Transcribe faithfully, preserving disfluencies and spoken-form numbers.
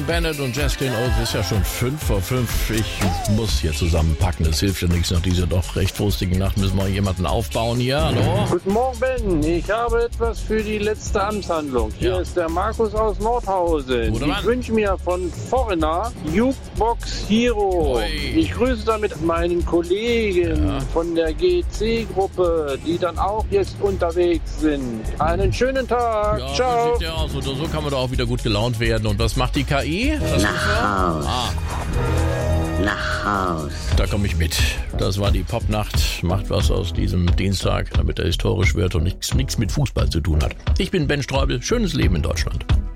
Bennett und Jacqueline Oates. Ist ja schon fünf vor fünf. Ich muss hier zusammenpacken. Das hilft ja nichts. Nach dieser doch recht frustigen Nacht müssen wir jemanden aufbauen hier. Hallo? Guten Morgen, Ben. Ich habe etwas für die letzte Amtshandlung. Hier Ja. ist der Markus aus Nordhausen. Guter Mann. Ich wünsche mir von Foreigner Jukebox Hero. Ui. Ich grüße damit meinen Kollegen Ja. von der G C-Gruppe, die dann auch jetzt unterwegs sind. Einen schönen Tag. Ja, Ciao. sieht ja aus. Oder so kann man doch auch wieder gut gelaunt werden. Und was macht die K I? Das Nach Haus. Ah, Nach Haus. da komme ich mit. Das war die Popnacht. Macht was aus diesem Dienstag, damit er historisch wird und nichts nichts mit Fußball zu tun hat. Ich bin Ben Streubel. Schönes Leben in Deutschland.